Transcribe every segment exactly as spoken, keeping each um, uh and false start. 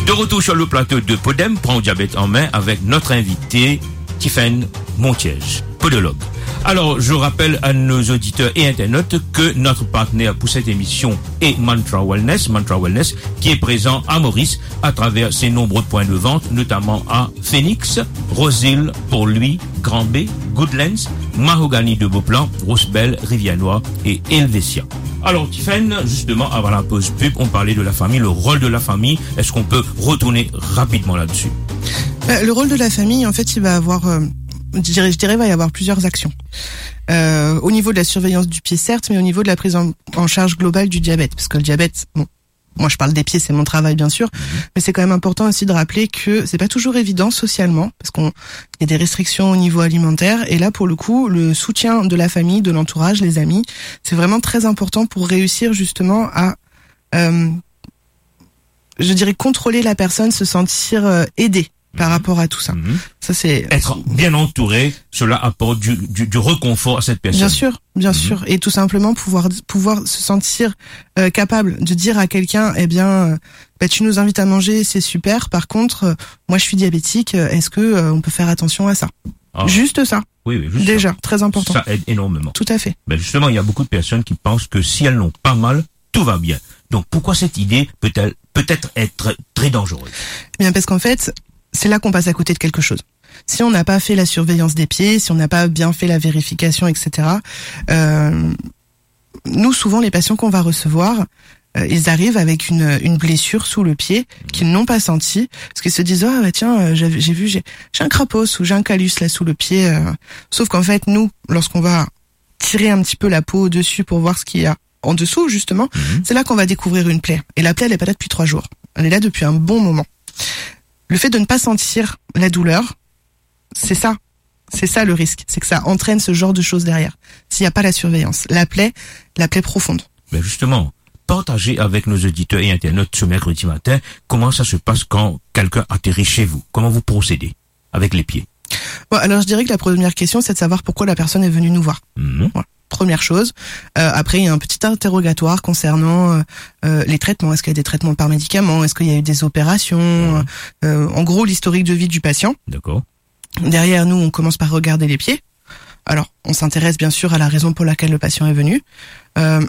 De retour sur le plateau de Podem, prend diabète en main avec notre invité, Tiffaine Montiège, podologue. Alors, je rappelle à nos auditeurs et internautes que notre partenaire pour cette émission est Mantra Wellness, Mantra Wellness, qui est présent à Maurice à travers ses nombreux points de vente, notamment à Phoenix, Roseville, Port-Louis, Grand-B, Goodlands, Mahogany de Beauplan, Rosebel, Rivière-Noire et Helvetia. Alors, Tiffaine, justement, avant la pause pub, on parlait de la famille, le rôle de la famille. Est-ce qu'on peut retourner rapidement là-dessus? Euh, le rôle de la famille, en fait, il va avoir... Euh... Je dirais, je dirais, il va y avoir plusieurs actions. Euh, au niveau de la surveillance du pied, certes, mais au niveau de la prise en, en charge globale du diabète. Parce que le diabète, bon, moi je parle des pieds, c'est mon travail bien sûr, mmh. mais c'est quand même important aussi de rappeler que c'est pas toujours évident socialement, parce qu'on il y a des restrictions au niveau alimentaire, et là pour le coup, le soutien de la famille, de l'entourage, les amis, c'est vraiment très important pour réussir justement à, euh, je dirais, contrôler la personne, se sentir euh, aidé par rapport à tout ça. Mmh. Ça c'est être bien entouré, cela apporte du, du, du réconfort à cette personne. Bien sûr, bien mmh. sûr, et tout simplement pouvoir pouvoir se sentir euh, capable de dire à quelqu'un, eh bien, euh, bah, tu nous invites à manger, c'est super. Par contre, euh, moi je suis diabétique, est-ce que euh, on peut faire attention à ça? Ah. Juste ça. Oui, oui, juste déjà ça. Très important. Ça aide énormément. Tout à fait. Ben justement, il y a beaucoup de personnes qui pensent que si elles n'ont pas mal, tout va bien. Donc pourquoi cette idée peut-elle peut-être être très dangereuse? Eh bien parce qu'en fait, c'est là qu'on passe à côté de quelque chose. Si on n'a pas fait la surveillance des pieds, si on n'a pas bien fait la vérification, et cetera. Euh, nous, souvent, les patients qu'on va recevoir, euh, ils arrivent avec une, une blessure sous le pied qu'ils n'ont pas sentie, parce qu'ils se disent ah bah tiens, euh, j'ai, j'ai vu, j'ai, j'ai un crapos ou j'ai un callus là sous le pied. Euh. Sauf qu'en fait, nous, lorsqu'on va tirer un petit peu la peau au-dessus pour voir ce qu'il y a en dessous, justement, mmh. c'est là qu'on va découvrir une plaie. Et la plaie, elle est pas là depuis trois jours. Elle est là depuis un bon moment. Le fait de ne pas sentir la douleur, c'est ça. C'est ça le risque. C'est que ça entraîne ce genre de choses derrière. S'il n'y a pas la surveillance. La plaie, la plaie profonde. Mais justement, partagez avec nos auditeurs et internautes ce mercredi matin comment ça se passe quand quelqu'un atterrit chez vous. Comment vous procédez avec les pieds? Bon, alors je dirais que la première question, c'est de savoir pourquoi la personne est venue nous voir. Mmh. Voilà. Première chose. Euh, après, il y a un petit interrogatoire concernant euh, euh, les traitements. Est-ce qu'il y a des traitements par médicaments? Est-ce qu'il y a eu des opérations? euh, En gros, l'historique de vie du patient. D'accord. Derrière nous, on commence par regarder les pieds. Alors, on s'intéresse bien sûr à la raison pour laquelle le patient est venu. Euh,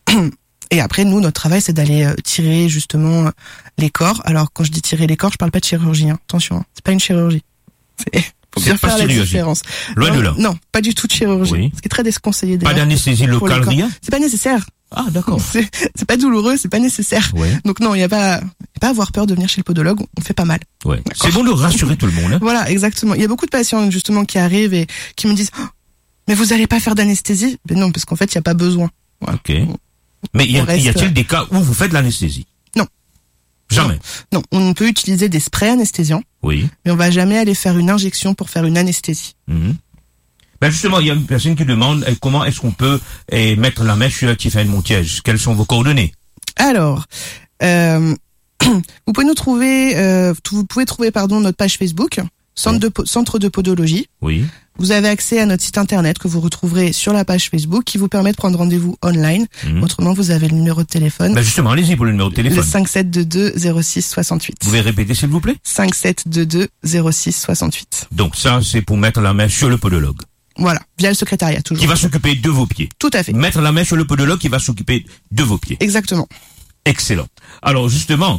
et après, nous, notre travail, c'est d'aller euh, tirer justement euh, les corps. Alors, quand je dis tirer les corps, je parle pas de chirurgie. Hein. Attention, hein. C'est pas une chirurgie. C'est... Faut bien faire la différence. Loin non, de là. Non, pas du tout de chirurgie. Oui. Ce qui est très déconseillé. Pas d'anesthésie locale, rien? C'est pas nécessaire. Ah, d'accord. C'est, c'est pas douloureux, c'est pas nécessaire. Ouais. Donc non, il y a pas, y a pas à avoir peur de venir chez le podologue. On fait pas mal. Ouais. D'accord. C'est bon de rassurer tout le monde. Hein. Voilà, exactement. Il y a beaucoup de patients justement qui arrivent et qui me disent oh, mais vous allez pas faire d'anesthésie? Mais non, parce qu'en fait, il y a pas besoin. Voilà. Ok. Mais y, a, reste... y a-t-il des cas où vous faites de l'anesthésie? Non. Jamais. Non. non, on peut utiliser des sprays anesthésiants. Oui. Mais on va jamais aller faire une injection pour faire une anesthésie. Mmh. Ben justement, il y a une personne qui demande eh, comment est-ce qu'on peut eh, mettre la main sur Tiffaine Montiège. Quelles sont vos coordonnées? Alors, euh, vous pouvez nous trouver, euh, vous pouvez trouver pardon notre page Facebook, Centre de, Centre de Podologie. Oui. Vous avez accès à notre site internet que vous retrouverez sur la page Facebook qui vous permet de prendre rendez-vous online. Mmh. Autrement, vous avez le numéro de téléphone. Ben justement, allez-y pour le numéro de téléphone. Le cinq sept deux deux zéro six soixante-huit. Vous pouvez répéter s'il vous plaît? cinq sept deux deux zéro six soixante-huit. Donc ça, c'est pour mettre la main sur le podologue. Voilà, via le secrétariat toujours. Qui va s'occuper de vos pieds. Tout à fait. Mettre la main sur le podologue qui va s'occuper de vos pieds. Exactement. Excellent. Alors justement,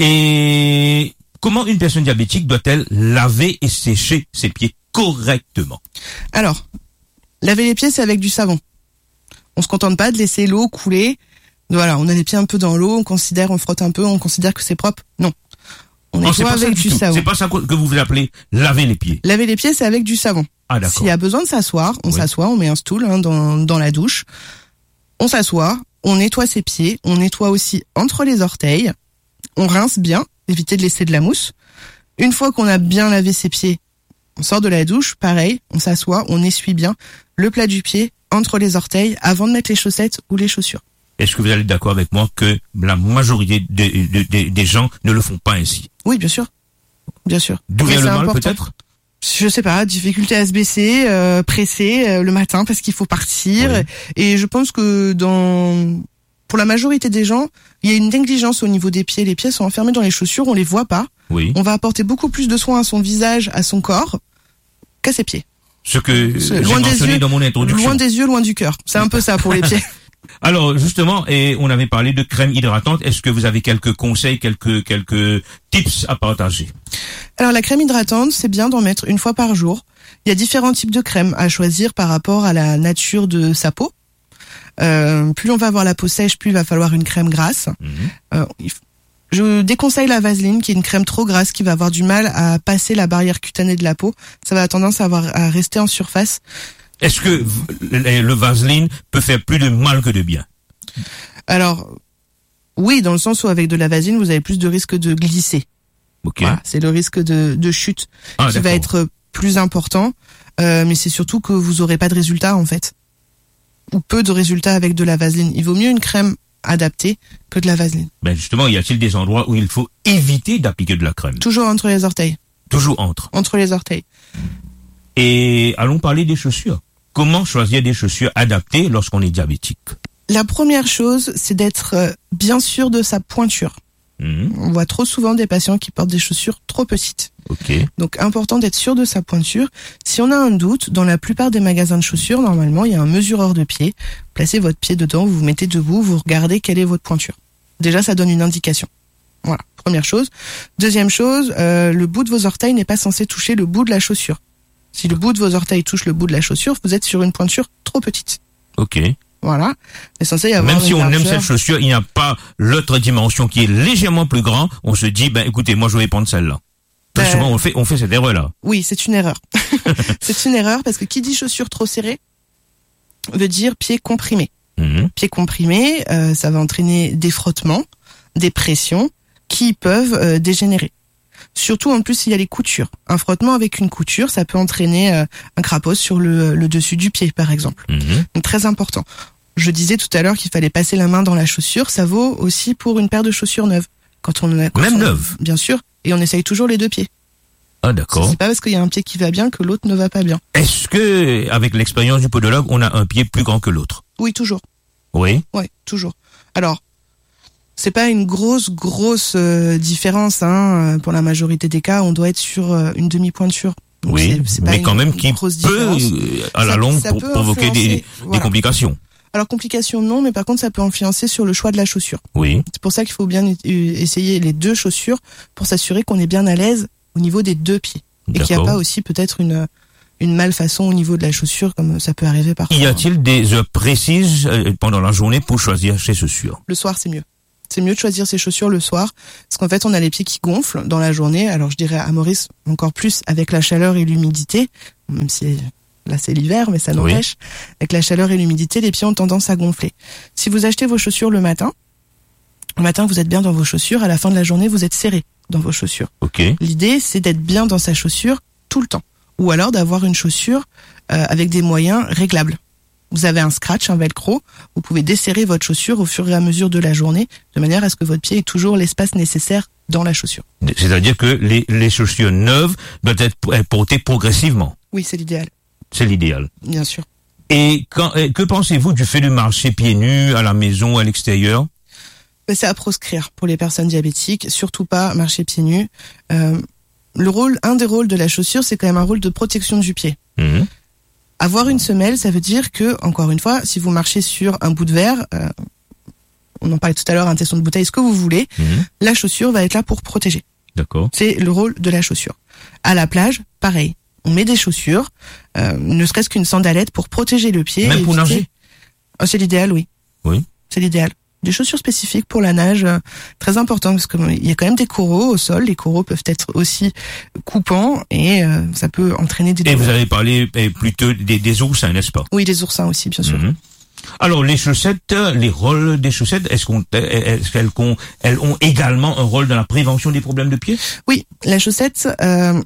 et comment une personne diabétique doit-elle laver et sécher ses pieds correctement? Alors, laver les pieds, c'est avec du savon. On se contente pas de laisser l'eau couler. Voilà, on a les pieds un peu dans l'eau, on considère, on frotte un peu, on considère que c'est propre. Non. On non, nettoie avec du, du savon. C'est pas ça que vous appelez laver les pieds. Laver les pieds, c'est avec du savon. Ah, d'accord. S'il y a besoin de s'asseoir, on oui. s'assoit, on met un stool hein, dans, dans la douche. On s'assoit, on nettoie ses pieds, on nettoie aussi entre les orteils. On rince bien, éviter de laisser de la mousse. Une fois qu'on a bien lavé ses pieds, on sort de la douche, pareil, on s'assoit, on essuie bien le plat du pied entre les orteils avant de mettre les chaussettes ou les chaussures. Est-ce que vous allez d'accord avec moi que la majorité de, de, de, des gens ne le font pas ainsi? Oui, bien sûr. Bien sûr. D'où vient le mal important. Peut-être? Je sais pas, difficulté à se baisser, euh, pressé euh, le matin parce qu'il faut partir. Oui. Et je pense que dans pour la majorité des gens, il y a une négligence au niveau des pieds. Les pieds sont enfermés dans les chaussures, on les voit pas. Oui. On va apporter beaucoup plus de soins à son visage, à son corps, qu'à ses pieds. Ce que j'ai loin des mentionné yeux, dans mon introduction. Loin des yeux, loin du cœur. C'est un peu ça pour les pieds. Alors justement, et on avait parlé de crème hydratante. Est-ce que vous avez quelques conseils, quelques quelques tips à partager? Alors la crème hydratante, c'est bien d'en mettre une fois par jour. Il y a différents types de crèmes à choisir par rapport à la nature de sa peau. Euh, plus on va avoir la peau sèche, plus il va falloir une crème grasse. Mmh. Euh, je déconseille la Vaseline, qui est une crème trop grasse, qui va avoir du mal à passer la barrière cutanée de la peau. Ça va avoir tendance à, avoir, à rester en surface. Est-ce que le Vaseline peut faire plus de mal que de bien? Alors, oui, dans le sens où avec de la Vaseline, vous avez plus de risque de glisser. Ok. Voilà, c'est le risque de, de chute ah, qui d'accord. va être plus important, euh, mais c'est surtout que vous aurez pas de résultats en fait, ou peu de résultats avec de la Vaseline. Il vaut mieux une crème adaptée que de la Vaseline. Ben justement, y a-t-il des endroits où il faut éviter d'appliquer de la crème? Toujours entre les orteils. Toujours entre. Entre les orteils. Et allons parler des chaussures. Comment choisir des chaussures adaptées lorsqu'on est diabétique? La première chose, c'est d'être bien sûr de sa pointure. Mmh. On voit trop souvent des patients qui portent des chaussures trop petites. Okay. Donc, important d'être sûr de sa pointure. Si on a un doute, dans la plupart des magasins de chaussures, normalement, il y a un mesureur de pied. Placez votre pied dedans, vous vous mettez debout, vous regardez quelle est votre pointure. Déjà, ça donne une indication. Voilà, première chose. Deuxième chose, euh, le bout de vos orteils n'est pas censé toucher le bout de la chaussure. Si le bout de vos orteils touche le bout de la chaussure, vous êtes sur une pointure trop petite. Ok. Voilà. C'est censé y avoir Même si on largeur. aime cette chaussure, il n'y a pas l'autre dimension qui est légèrement plus grande. On se dit, ben écoutez, moi je vais prendre celle-là. Très euh... souvent on fait, on fait cette erreur-là. Oui, c'est une erreur. C'est une erreur parce que qui dit chaussure trop serrée veut dire pied comprimé. Mmh. Pied comprimé, euh, ça va entraîner des frottements, des pressions qui peuvent euh, dégénérer. Surtout en plus il y a les coutures. Un frottement avec une couture, ça peut entraîner euh, un crapaud sur le, le dessus du pied par exemple. Mmh. Donc très important. Je disais tout à l'heure qu'il fallait passer la main dans la chaussure, ça vaut aussi pour une paire de chaussures neuves. Quand on a quand même on, neuve, bien sûr, et on essaye toujours les deux pieds. Ah d'accord. C'est pas parce qu'il y a un pied qui va bien que l'autre ne va pas bien. Est-ce que avec l'expérience du podologue, on a un pied plus grand que l'autre? Oui, toujours. Oui. Oui, toujours. Alors, c'est pas une grosse grosse euh, différence hein. Pour la majorité des cas, on doit être sur euh, une demi-pointure. Donc oui, c'est, c'est pas mais une, quand même qui peut à la longue pour, provoquer des, voilà. des complications. Alors complications non, mais par contre ça peut influencer sur le choix de la chaussure. Oui. C'est pour ça qu'il faut bien essayer les deux chaussures pour s'assurer qu'on est bien à l'aise au niveau des deux pieds. Et D'accord. qu'il n'y a pas aussi peut-être une une malfaçon au niveau de la chaussure comme ça peut arriver parfois. Y a-t-il des heures précises pendant la journée pour choisir ses chaussures? Le soir c'est mieux. C'est mieux de choisir ses chaussures le soir parce qu'en fait on a les pieds qui gonflent dans la journée. Alors je dirais à Maurice encore plus avec la chaleur et l'humidité, même si là c'est l'hiver mais ça n'empêche. Oui. Avec la chaleur et l'humidité, les pieds ont tendance à gonfler. Si vous achetez vos chaussures le matin, le matin vous êtes bien dans vos chaussures, à la fin de la journée vous êtes serré dans vos chaussures. Okay. L'idée c'est d'être bien dans sa chaussure tout le temps. Ou alors d'avoir une chaussure euh, avec des moyens réglables. Vous avez un scratch, un velcro, vous pouvez desserrer votre chaussure au fur et à mesure de la journée, de manière à ce que votre pied ait toujours l'espace nécessaire dans la chaussure. C'est-à-dire que les, les chaussures neuves doivent être portées progressivement. Oui, c'est l'idéal. C'est l'idéal. Bien sûr. Et quand, que pensez-vous du fait de marcher pieds nus à la maison, à l'extérieur? C'est à proscrire pour les personnes diabétiques, surtout pas marcher pieds nus. Euh, le rôle, un des rôles de la chaussure, c'est quand même un rôle de protection du pied. Mmh. Avoir une semelle, ça veut dire que, encore une fois, si vous marchez sur un bout de verre, euh, on en parlait tout à l'heure, un tesson de bouteille, ce que vous voulez, mmh. la chaussure va être là pour protéger. D'accord. C'est le rôle de la chaussure. À la plage, pareil. On met des chaussures, euh, ne serait-ce qu'une sandalette pour protéger le pied. Même pour nager? Oh, c'est l'idéal, oui. Oui. C'est l'idéal. Des chaussures spécifiques pour la nage, euh, très important, parce qu'il y a quand même des coraux au sol. Les coraux peuvent être aussi coupants et euh, ça peut entraîner des... Et vous avez parlé eh, plutôt des, des oursins, n'est-ce pas? Oui, des oursins aussi, bien sûr. Mm-hmm. Alors, les chaussettes, les rôles des chaussettes, est-ce, qu'on, est-ce qu'elles ont, elles ont également un rôle dans la prévention des problèmes de pied? Oui, la chaussette... Euh,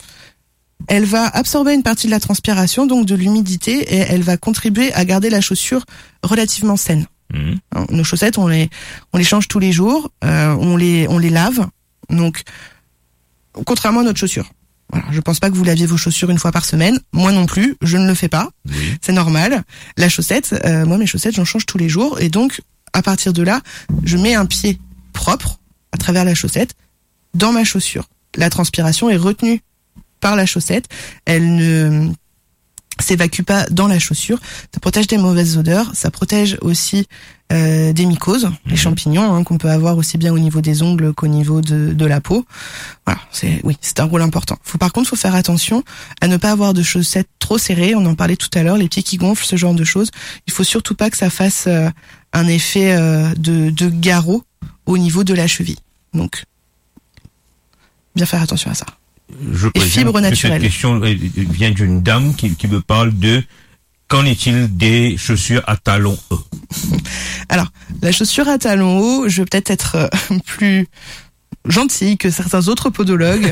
elle va absorber une partie de la transpiration, donc de l'humidité, et elle va contribuer à garder la chaussure relativement saine. Mmh. Nos chaussettes, on les, on les change tous les jours, euh, on les, on les lave. Donc, contrairement à notre chaussure. Voilà, je pense pas que vous laviez vos chaussures une fois par semaine. Moi non plus, je ne le fais pas. Oui. C'est normal. La chaussette, euh, moi mes chaussettes, j'en change tous les jours, et donc à partir de là, je mets un pied propre à travers la chaussette dans ma chaussure. La transpiration est retenue par la chaussette, elle ne s'évacue pas dans la chaussure. Ça protège des mauvaises odeurs, ça protège aussi euh, des mycoses, mmh. les champignons hein, qu'on peut avoir aussi bien au niveau des ongles qu'au niveau de, de la peau. Voilà, c'est oui, c'est un rôle important. Faut par contre, faut faire attention à ne pas avoir de chaussettes trop serrées. On en parlait tout à l'heure, les pieds qui gonflent, ce genre de choses. Il faut surtout pas que ça fasse euh, un effet euh, de, de garrot au niveau de la cheville. Donc, bien faire attention à ça. Je et fibres naturelles. Cette question vient d'une dame qui, qui me parle de qu'en est-il des chaussures à talons hauts? Alors, la chaussure à talons hauts, je vais peut-être être euh, plus gentille que certains autres podologues.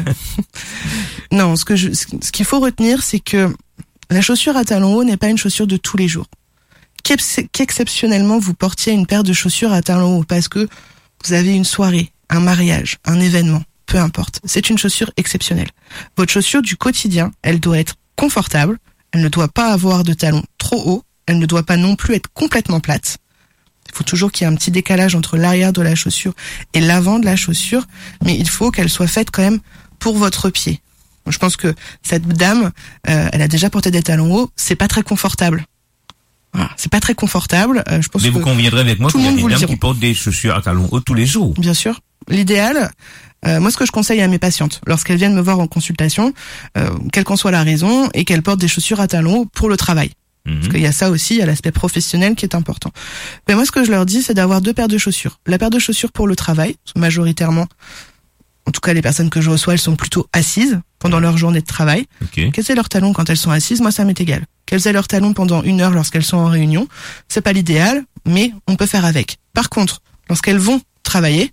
Non, ce que je, ce qu'il faut retenir, c'est que la chaussure à talons hauts n'est pas une chaussure de tous les jours. Qu'exceptionnellement vous portiez une paire de chaussures à talons hauts parce que vous avez une soirée, un mariage, un événement. Peu importe, c'est une chaussure exceptionnelle. Votre chaussure du quotidien, elle doit être confortable, elle ne doit pas avoir de talons trop hauts, elle ne doit pas non plus être complètement plate. Il faut toujours qu'il y ait un petit décalage entre l'arrière de la chaussure et l'avant de la chaussure, mais il faut qu'elle soit faite quand même pour votre pied. Je pense que cette dame, euh, elle a déjà porté des talons hauts, c'est pas très confortable. Voilà, c'est pas très confortable. Euh, je pense mais vous que conviendrez avec moi qu'il y a des dames diront. qui portent des chaussures à talons hauts tous les jours. Bien sûr. L'idéal, euh, moi ce que je conseille à mes patientes, lorsqu'elles viennent me voir en consultation, euh, quelle qu'en soit la raison, et qu'elles portent des chaussures à talons hauts pour le travail. Mmh. Parce qu'il y a ça aussi, il y a l'aspect professionnel qui est important. Mais moi ce que je leur dis, c'est d'avoir deux paires de chaussures. La paire de chaussures pour le travail, majoritairement, en tout cas les personnes que je reçois, elles sont plutôt assises pendant leur journée de travail. Okay. Qu'elles aient leurs talons quand elles sont assises, moi ça m'est égal. Qu'elles aient leurs talons pendant une heure lorsqu'elles sont en réunion, c'est pas l'idéal, mais on peut faire avec. Par contre, lorsqu'elles vont travailler,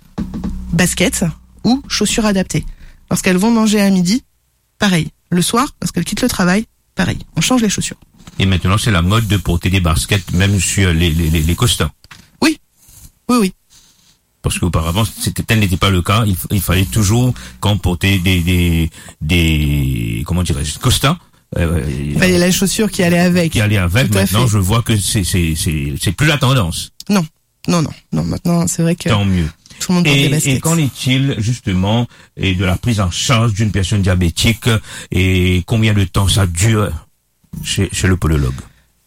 basket ou chaussures adaptées. Lorsqu'elles vont manger à midi, pareil. Le soir, lorsqu'elles quittent le travail, pareil. On change les chaussures. Et maintenant, c'est la mode de porter des baskets même sur les, les, les, les costauds. Oui, oui, oui. Parce qu'auparavant, c'était, tel n'était pas le cas. Il, il fallait toujours, quand porter des, des, des, comment dirais-je, costards. Euh, il fallait la chaussure qui allait avec. Qui allait avec. Maintenant, je vois que c'est, c'est, c'est, c'est plus la tendance. Non, non, non, non. Maintenant, c'est vrai que. Tant mieux. Tout le monde porte des baskets. Et qu'en est-il justement et de la prise en charge d'une personne diabétique et combien de temps ça dure chez, chez le podologue?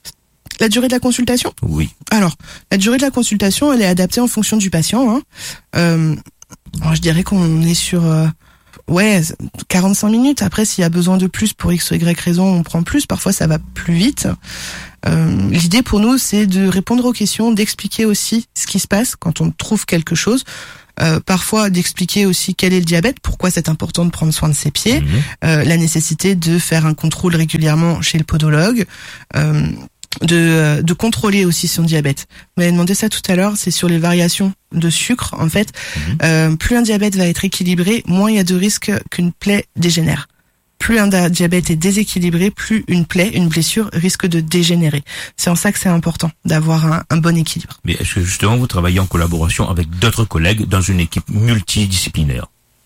La durée de la consultation? Oui. Alors, la durée de la consultation, elle est adaptée en fonction du patient. Hein. Euh, alors je dirais qu'on est sur euh, ouais quarante-cinq minutes. Après, s'il y a besoin de plus pour X ou Y raison, on prend plus. Parfois, ça va plus vite. Euh, l'idée pour nous, c'est de répondre aux questions, d'expliquer aussi ce qui se passe quand on trouve quelque chose. Euh, parfois d'expliquer aussi quel est le diabète, pourquoi c'est important de prendre soin de ses pieds, mmh. euh, la nécessité de faire un contrôle régulièrement chez le podologue, euh, de, de contrôler aussi son diabète. Vous m'avez demandé ça tout à l'heure, c'est sur les variations de sucre. En fait, mmh. euh, plus un diabète va être équilibré, moins il y a de risques qu'une plaie dégénère. Plus un diabète est déséquilibré, plus une plaie, une blessure risque de dégénérer. C'est en ça que c'est important d'avoir un, un bon équilibre. Mais est-ce que justement vous travaillez en collaboration avec d'autres collègues dans une équipe multidisciplinaire?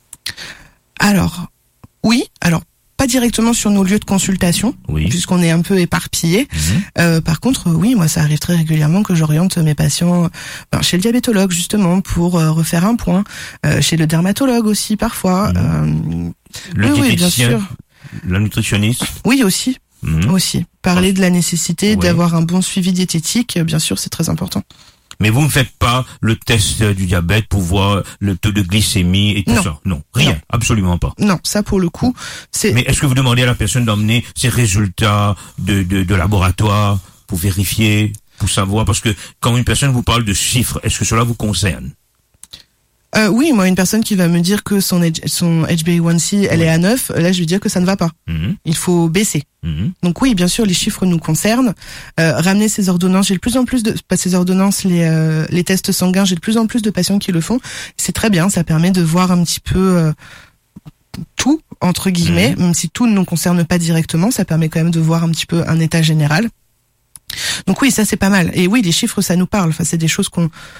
Alors, oui. Alors, pas directement sur nos lieux de consultation, oui. puisqu'on est un peu éparpillés. Mmh. Euh, par contre, oui, moi, ça arrive très régulièrement que j'oriente mes patients ben, chez le diabétologue, justement, pour euh, refaire un point. Euh, chez le dermatologue aussi, parfois. Mmh. Euh, le oui, oui, bien sûr. La nutritionniste? Oui, aussi. Mmh. Aussi. Parler de la nécessité oui. d'avoir un bon suivi diététique, bien sûr, c'est très important. Mais vous ne faites pas le test du diabète pour voir le taux de glycémie et tout non. ça? Non. Rien. Non. Absolument pas. Non, ça pour le coup, c'est... Mais est-ce que vous demandez à la personne d'emmener ses résultats de, de, de laboratoire pour vérifier, pour savoir? Parce que quand une personne vous parle de chiffres, est-ce que cela vous concerne? Euh, oui, moi, une personne qui va me dire que son, son H b A one C, elle oui. est à neuf, là, je vais dire que ça ne va pas. Mmh. Il faut baisser. Mmh. Donc oui, bien sûr, les chiffres nous concernent. Euh, ramener ces ordonnances, j'ai de plus en plus de, pas ces ordonnances, les, euh, les tests sanguins, j'ai de plus en plus de patients qui le font. C'est très bien, ça permet de voir un petit peu euh, tout, entre guillemets, mmh. même si tout ne nous concerne pas directement, ça permet quand même de voir un petit peu un état général. Donc oui, ça c'est pas mal. Et oui, les chiffres, ça nous parle. Enfin, c'est des choses qu'on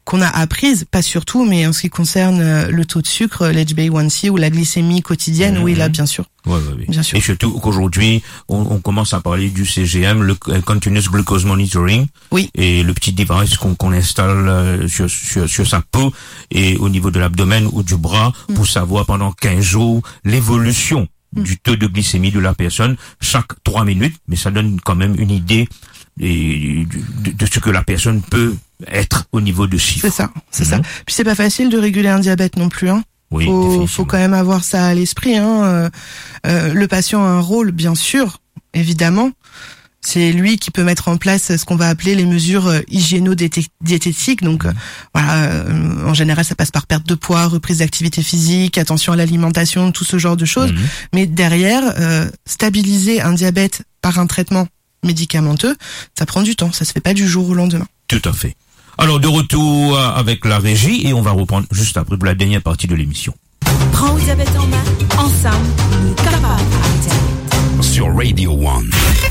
qu'on a apprises, pas surtout, mais en ce qui concerne euh, le taux de sucre, l'H b A one C ou la glycémie quotidienne, mmh. oui, là, bien sûr. Ouais, ouais, ouais. Bien sûr. Et surtout qu'aujourd'hui, on, on commence à parler du C G M, le Continuous Glucose Monitoring. Oui. Et le petit device qu'on, qu'on installe euh, sur, sur, sur sa peau et au niveau de l'abdomen ou du bras mmh. pour savoir pendant quinze jours l'évolution mmh. du taux de glycémie de la personne chaque trois minutes. Mais ça donne quand même une idée et de, de ce que la personne peut être au niveau de chiffres. C'est ça, c'est mmh. ça. Puis c'est pas facile de réguler un diabète non plus, hein. Oui, faut, faut quand même avoir ça à l'esprit, hein. Euh, euh, le patient a un rôle, bien sûr, évidemment. C'est lui qui peut mettre en place ce qu'on va appeler les mesures euh, hygiéno-diététiques. Donc, euh, voilà, euh, en général, ça passe par perte de poids, reprise d'activité physique, attention à l'alimentation, tout ce genre de choses. Mmh. Mais derrière, euh, stabiliser un diabète par un traitement médicamenteux, ça prend du temps. Ça se fait pas du jour au lendemain. Tout à fait. Alors, de retour avec la régie et on va reprendre juste après pour la dernière partie de l'émission. Prends le diabète en main, ensemble, nous capables à sur Radio One.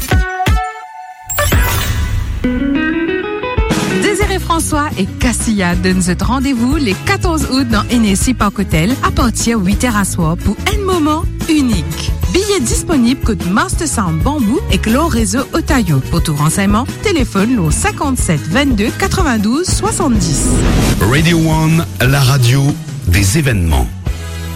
Désiré François et Cassia donnent ce rendez-vous les quatorze août dans N S C Park Hotel à partir de huit heures à soir pour un moment unique. Billets disponibles côté Master Sound Bambou et le réseau Otayo. Pour tout renseignement, téléphone au cinquante-sept vingt-deux quatre-vingt-douze soixante-dix. Radio One, la radio des événements.